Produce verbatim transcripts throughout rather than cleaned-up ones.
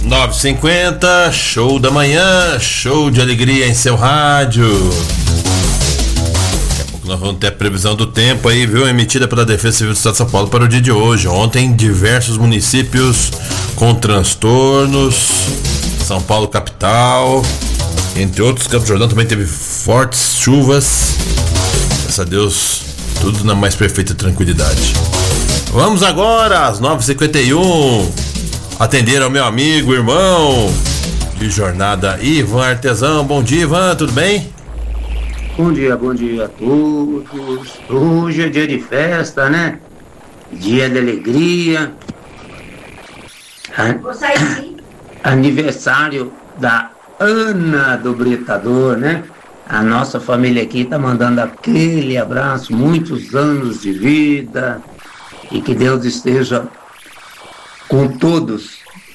nove e cinquenta, show da manhã, show de alegria em seu rádio. Daqui a pouco nós vamos ter a previsão do tempo aí, viu? Emitida pela Defesa Civil do Estado de São Paulo para o dia de hoje. Ontem, diversos municípios com transtornos. São Paulo capital, entre outros, Campos do Jordão também teve fortes chuvas. Graças a Deus, tudo na mais perfeita tranquilidade. Vamos agora às nove e cinquenta e um atender ao meu amigo, irmão de jornada, Ivan Artesão. Bom dia, Ivan, tudo bem? Bom dia, bom dia a todos. Hoje é dia de festa, né? Dia de alegria. Vou sair sim. Aniversário da Ana do Britador, né? A nossa família aqui tá mandando aquele abraço, muitos anos de vida e que Deus esteja com todos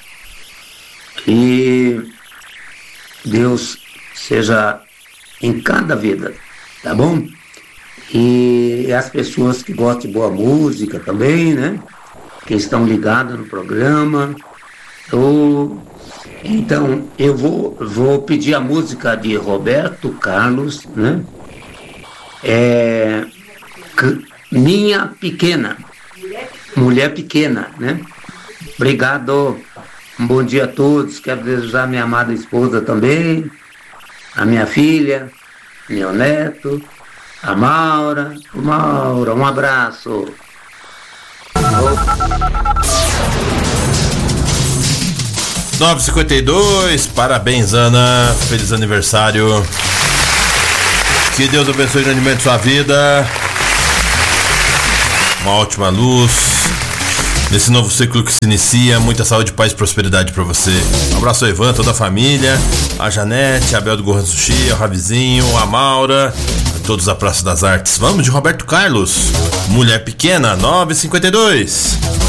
e Deus seja em cada vida, tá bom? E as pessoas que gostam de boa música também, né? Que estão ligadas no programa. Eu, então, eu vou, vou pedir a música de Roberto Carlos, né? É, Minha Pequena, Mulher Pequena, né? Obrigado, um bom dia a todos. Quero desejar a minha amada esposa também, a minha filha, meu neto, a Maura. O Maura, um abraço. nove e cinquenta e dois, parabéns, Ana, feliz aniversário. Que Deus abençoe grandemente sua vida. Uma ótima luz nesse novo ciclo que se inicia. Muita saúde, paz e prosperidade pra você. Um abraço ao Ivan, toda a família, a Janete, a Abel do Gohan Sushi, o Ravizinho, a Maura, a todos da Praça das Artes. Vamos de Roberto Carlos, Mulher Pequena, nove e cinquenta e dois.